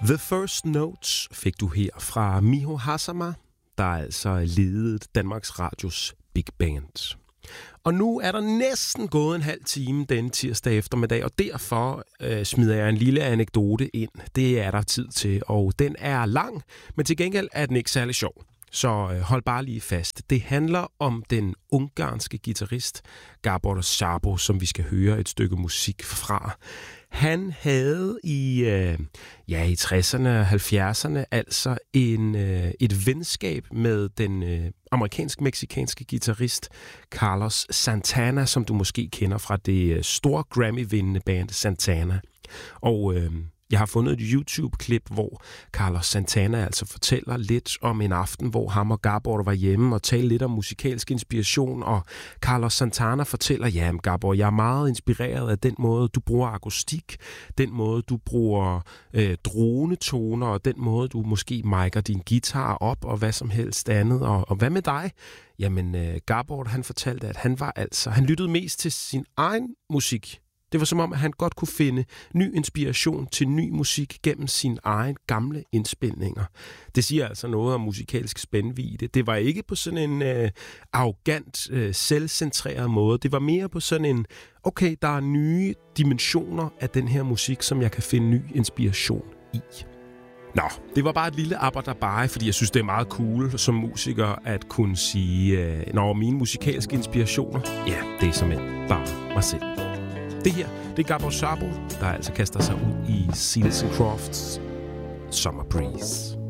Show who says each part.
Speaker 1: The First Notes fik du her fra Miho Hazama, der altså ledede Danmarks Radios Big Band. Og nu er der næsten gået en halv time denne tirsdag eftermiddag, og derfor smider jeg en lille anekdote ind. Det er der tid til, og den er lang, men til gengæld er den ikke særlig sjov. Så hold bare lige fast. Det handler om den ungarske guitarist Gábor Szabó, som vi skal høre et stykke musik fra. Han havde i 60'erne og 70'erne altså et venskab med den amerikansk-meksikanske guitarist Carlos Santana, som du måske kender fra det store Grammy-vindende band Santana. Og jeg har fundet et YouTube-klip, hvor Carlos Santana altså fortæller lidt om en aften, hvor ham og Gábor var hjemme og talte lidt om musikalsk inspiration. Og Carlos Santana fortæller, ja, Gábor, jeg er meget inspireret af den måde, du bruger akustik, den måde, du bruger dronetoner, og den måde, du måske micer din guitar op, og hvad som helst andet. Og hvad med dig? Jamen, Gábor, han fortalte, at han lyttede mest til sin egen musik. Det var som om, at han godt kunne finde ny inspiration til ny musik gennem sine egen gamle indspilninger. Det siger altså noget om musikalsk spændvidde. Det var ikke på sådan en arrogant, selvcentreret måde. Det var mere på sådan en, okay, der er nye dimensioner af den her musik, som jeg kan finde ny inspiration i. Nå, det var bare et lille abba-dabei, fordi jeg synes, det er meget cool som musiker at kunne sige, når mine musikalske inspirationer, ja, det er simpelthen bare mig selv. Det her, det er Gábor Szabó, der altså kaster sig ud i Seals & Crofts Summer Breeze.